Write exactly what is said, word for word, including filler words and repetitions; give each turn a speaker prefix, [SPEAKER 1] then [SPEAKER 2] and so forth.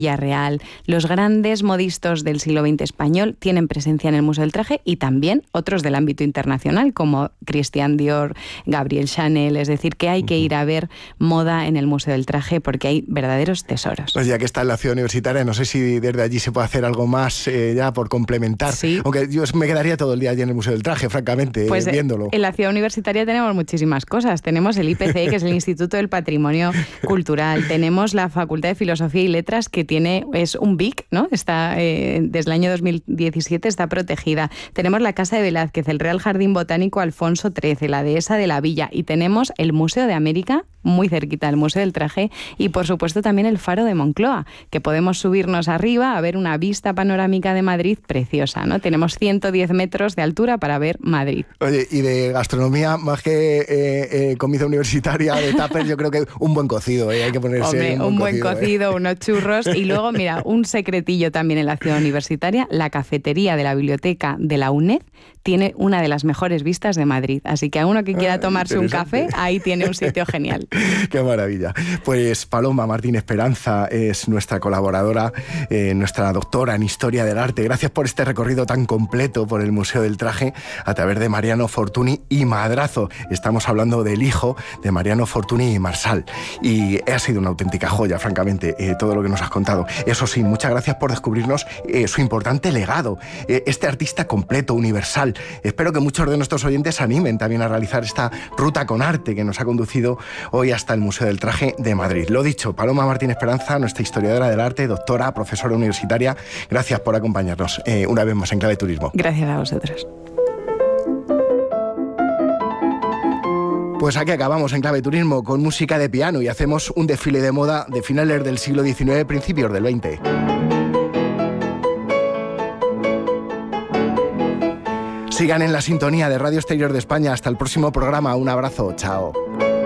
[SPEAKER 1] Villarreal. Los grandes modistos del siglo veinte español tienen presencia en el Museo del Traje y también otros del ámbito internacional como Christian Dior, Gabriel Chanel. Es decir, que hay que ir a ver moda en el Museo del Traje porque hay verdaderos tesoros.
[SPEAKER 2] Pues ya que está en la Ciudad Universitaria, no sé si desde allí se puede hacer algo más eh, ya por complementar.
[SPEAKER 1] Sí.
[SPEAKER 2] Aunque yo me quedaría todo el día allí en el Museo del Traje, francamente,
[SPEAKER 1] pues,
[SPEAKER 2] eh, viéndolo.
[SPEAKER 1] En la Ciudad Universitaria tenemos muchísimas cosas. Tenemos el I P C, que es el Instituto del Patrimonio Cultural. Tenemos la Facultad de Filosofía y Letras, que tiene es un B I C, ¿no? Está eh, desde el año dos mil diecisiete está protegida. Tenemos la Casa de Velázquez, el Real Jardín Botánico Alfonso trece, la Dehesa de la Villa, y tenemos el Museo de América, muy cerquita del Museo del Traje, y por supuesto también el Faro de Moncloa, que podemos subirnos arriba a ver una vista panorámica de Madrid preciosa, ¿no? Tenemos ciento diez metros de altura para ver Madrid.
[SPEAKER 2] Oye, y de gastronomía, más que eh, eh, comida universitaria de tupper, yo creo que un buen cocido, ¿eh? Hay que ponerse
[SPEAKER 1] Hombre,
[SPEAKER 2] un buen
[SPEAKER 1] un buen
[SPEAKER 2] cocido,
[SPEAKER 1] cocido,
[SPEAKER 2] ¿eh?
[SPEAKER 1] unos churros, y luego, mira, un secretillo también en la Ciudad Universitaria, la cafetería de la biblioteca de la UNED tiene una de las mejores vistas de Madrid, así que a uno que quiera tomarse un café, ahí tiene un sitio genial.
[SPEAKER 2] Qué maravilla. Pues Paloma Martín Esperanza es nuestra colaboradora, eh, nuestra doctora en Historia del Arte. Gracias por este recorrido tan completo por el Museo del Traje a través de Mariano Fortuny y Madrazo. Estamos hablando del hijo de Mariano Fortuny y Marsal. Y ha sido una auténtica joya, francamente, eh, todo lo que nos has contado. Eso sí, muchas gracias por descubrirnos eh, su importante legado, eh, este artista completo, universal. Espero que muchos de nuestros oyentes se animen también a realizar esta ruta con arte que nos ha conducido hoy hasta el Museo del Traje de Madrid. Lo dicho, Paloma Martín Esperanza, nuestra historiadora del arte, doctora, profesora universitaria, gracias por acompañarnos eh, una vez más en Clave Turismo.
[SPEAKER 1] Gracias a vosotros.
[SPEAKER 2] Pues aquí acabamos en Clave Turismo con música de piano y hacemos un desfile de moda de finales del siglo diecinueve, principios del veinte. Sigan en la sintonía de Radio Exterior de España. Hasta el próximo programa. Un abrazo. Chao.